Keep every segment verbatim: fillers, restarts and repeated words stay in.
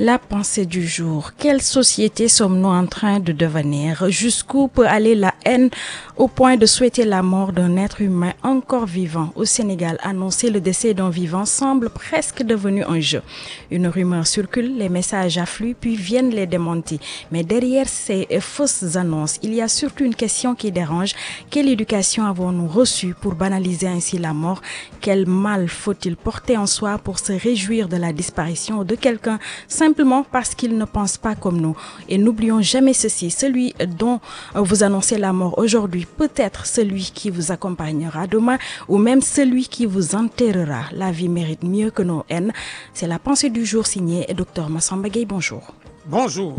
La pensée du jour. Quelle société sommes-nous en train de devenir? Jusqu'où peut aller la haine au point de souhaiter la mort d'un être humain encore vivant? Au Sénégal, annoncer le décès d'un vivant semble presque devenu un jeu. Une rumeur circule, les messages affluent, puis viennent les démentir. Mais derrière ces fausses annonces, il y a surtout une question qui dérange. Quelle éducation avons-nous reçue pour banaliser ainsi la mort? Quel mal faut-il porter en soi pour se réjouir de la disparition de quelqu'un simplement parce qu'il ne pense pas comme nous? Et n'oublions jamais ceci, celui dont vous annoncez la mort aujourd'hui peut être celui qui vous accompagnera demain ou même celui qui vous enterrera. La vie mérite mieux que nos haines. C'est la pensée du jour signée Docteur Massamba Gueye. Bonjour. Bonjour.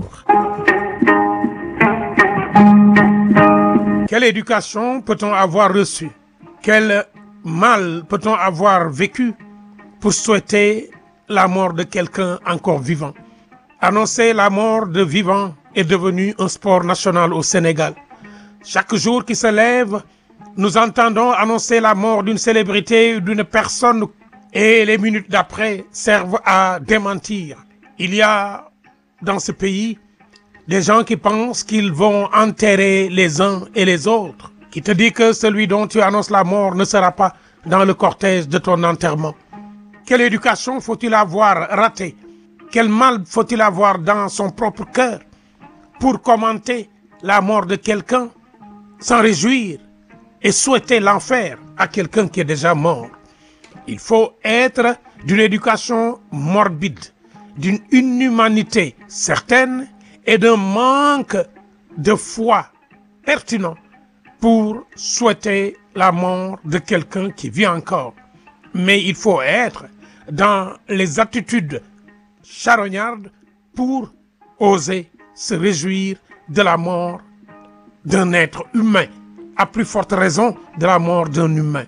Quelle éducation peut-on avoir reçue? Quel mal peut-on avoir vécu pour souhaiter la mort de quelqu'un encore vivant? Annoncer la mort de vivant est devenu un sport national au Sénégal. Chaque jour qui se lève, nous entendons annoncer la mort d'une célébrité ou d'une personne et les minutes d'après servent à démentir. Il y a dans ce pays des gens qui pensent qu'ils vont enterrer les uns et les autres, qui te dit que celui dont tu annonces la mort ne sera pas dans le cortège de ton enterrement. Quelle éducation faut-il avoir ratée? Quel mal faut-il avoir dans son propre cœur pour commenter la mort de quelqu'un, s'en réjouir et souhaiter l'enfer à quelqu'un qui est déjà mort? Il faut être d'une éducation morbide, d'une inhumanité certaine et d'un manque de foi pertinent pour souhaiter la mort de quelqu'un qui vit encore. Mais il faut être dans les attitudes charognardes pour oser se réjouir de la mort d'un être humain, à plus forte raison de la mort d'un humain.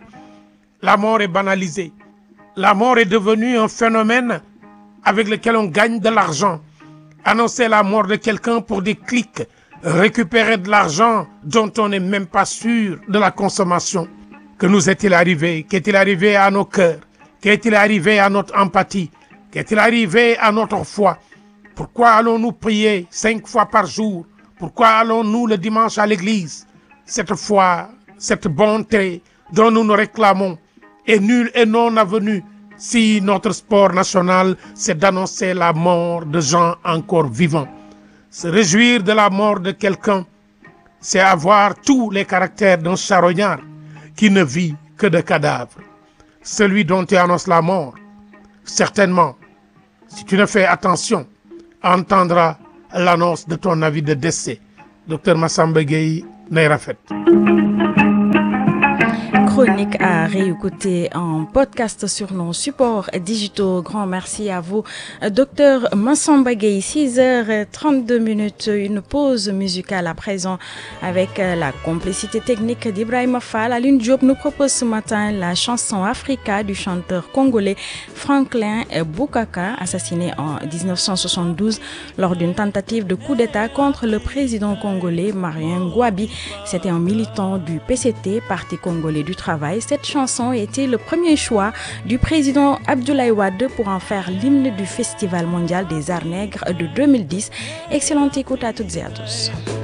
La mort est banalisée. La mort est devenue un phénomène avec lequel on gagne de l'argent. Annoncer la mort de quelqu'un pour des clics, récupérer de l'argent dont on n'est même pas sûr de la consommation. Que nous est-il arrivé? Qu'est-il arrivé à nos cœurs? Qu'est-il arrivé à notre empathie? Qu'est-il arrivé à notre foi? Pourquoi allons-nous prier cinq fois par jour? Pourquoi allons-nous le dimanche à l'église? Cette foi, cette bonté dont nous nous réclamons est nulle et non avenue si notre sport national, c'est d'annoncer la mort de gens encore vivants. Se réjouir de la mort de quelqu'un, c'est avoir tous les caractères d'un charognard qui ne vit que de cadavres. Celui dont tu annonces la mort, certainement, si tu ne fais attention, entendra l'annonce de ton avis de décès. Docteur Massamba Gueye, Nayrafet. Chronique à réécouter en podcast sur nos supports digitaux. Grand merci à vous, Docteur Massamba Gueye. six heures trente-deux minutes, une pause musicale à présent avec la complicité technique d'Ibrahima Fall. Aline Diop nous propose ce matin la chanson Africa du chanteur congolais Franklin Bukaka, assassiné en dix-neuf cent soixante-douze lors d'une tentative de coup d'État contre le président congolais Marien Ngouabi. C'était un militant du P C T, Parti congolais du travail. Cette chanson était le premier choix du président Abdoulaye Wade pour en faire l'hymne du Festival mondial des arts nègres de deux mille dix. Excellente écoute à toutes et à tous.